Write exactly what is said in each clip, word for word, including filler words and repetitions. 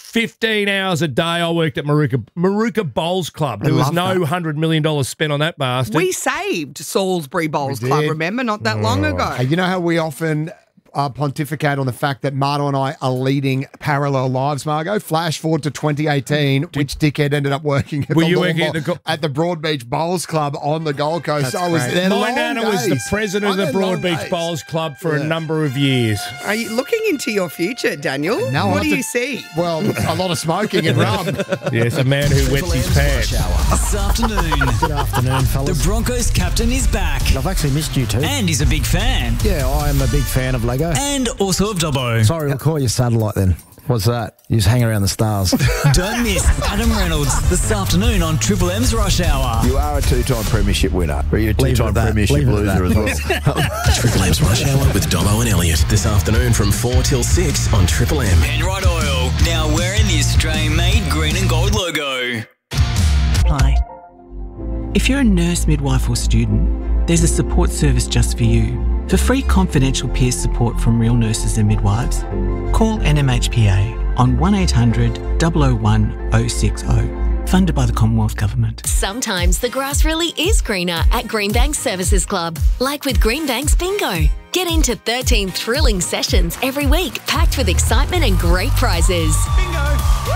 fifteen hours a day I worked at Maruka, Maruka Bowls Club. There was no one hundred million dollars spent on that bastard. We saved Salisbury Bowls Club, remember, not that long ago. Hey, you know how we often uh, pontificate on the fact that Marto and I are leading parallel lives, Margot? Flash forward to twenty eighteen, which dickhead ended up working at, Were the, you lawn working ball- at the go- at the Broadbeach Bowls Club on the Gold Coast. That's I was great. there My long nana was the days. president of I the had long Broadbeach days. Bowls Club for Yeah. a number of years. Are you looking into your future, Daniel? No, what I do have you to- see? Well, a lot of smoking and rum. Yes, a man who wets his pants. This afternoon, Good afternoon, fellas. the Broncos captain is back. I've actually missed you too. And he's a big fan. Yeah, I am a big fan of Lego. And also of Dobbo. Sorry, we'll call you satellite then. What's that? You just hang around the stars. Don't miss Adam Reynolds this afternoon on Triple M's Rush Hour. You are a two-time premiership winner. But you're a Leave it two-time at that. premiership Leave it at loser as that. well. Triple M's Rush Hour with Dobbo and Elliot this afternoon from four till six on Triple M. Penrite Oil, now wearing the Australian-made green and gold logo. Hi. If you're a nurse, midwife or student, there's a support service just for you. For free confidential peer support from real nurses and midwives, call N M H P A on one eight hundred, double oh one, oh six oh. Funded by the Commonwealth Government. Sometimes the grass really is greener at Greenbank Services Club, like with Greenbank's Bingo. Get into thirteen thrilling sessions every week, packed with excitement and great prizes. Bingo!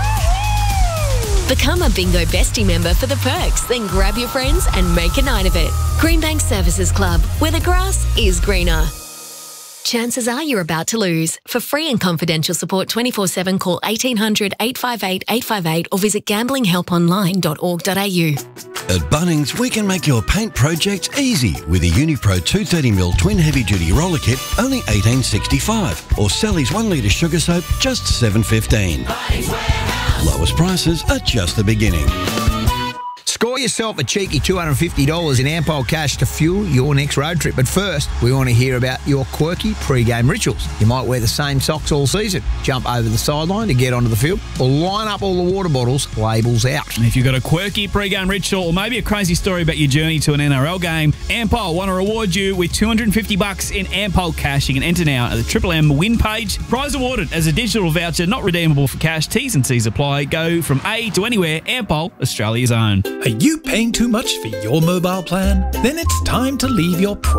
Become a Bingo Bestie member for the perks, then grab your friends and make a night of it. Greenbank Services Club, where the grass is greener. Chances are you're about to lose. For free and confidential support twenty-four seven, call eighteen hundred, eight five eight, eight five eight or visit gambling help online dot org dot a u. At Bunnings, we can make your paint projects easy with a Unipro two hundred thirty millimeter twin heavy-duty roller kit, only eighteen sixty-five, or Sally's one litre sugar soap, just seven fifteen. Lowest prices are just the beginning. Score yourself a cheeky two hundred fifty dollars in Ampol cash to fuel your next road trip. But first, we want to hear about your quirky pre-game rituals. You might wear the same socks all season, jump over the sideline to get onto the field, or line up all the water bottles, labels out. And if you've got a quirky pre-game ritual or maybe a crazy story about your journey to an N R L game, Ampol want to reward you with two hundred fifty bucks in Ampol cash. You can enter now at the Triple M win page. Prize awarded as a digital voucher, not redeemable for cash. T's and C's apply. Go from A to anywhere. Ampol, Australia's own. Are you paying too much for your mobile plan? Then it's time to leave your